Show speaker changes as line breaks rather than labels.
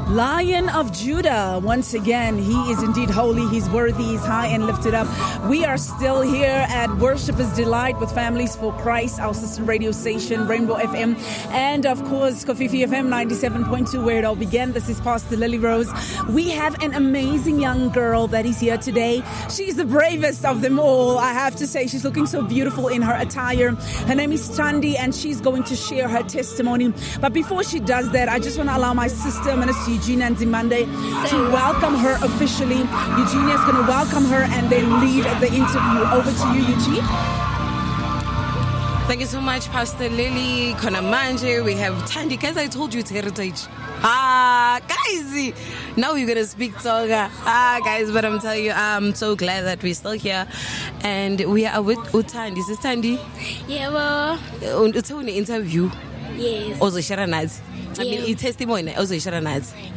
Lion of Judah. Once again, he is indeed holy, he's worthy, he's high and lifted up. We are still here at Worshipers Delight with Families for Christ, our sister radio station, Rainbow FM, and of course, Kofifi FM 97.2, where it all began. This is Pastor Lily Rose. We have an amazing young girl that is here today. She's the bravest of them all, I have to say. She's looking so beautiful in her attire. Her name is Thandi, and she's going to share her testimony. But before she does that, I just want to allow my sister, Minister Eugenia Nzimande, to welcome her officially. Eugenia is going to welcome her and then lead the interview. Over to you, Eugenie.
Thank you so much, Pastor Lily, Konamanje. We have Thandi. Guys, I told you it's heritage. Guys, now you're going to speak Toga. Guys, but I'm telling you, I'm so glad that we're still here. And we are with Thandi. Is this Thandi?
Yeah, well.
It's an interview.
Yes.
Also, Sharanaz. I mean, it's testimony. Also, Sharanaz.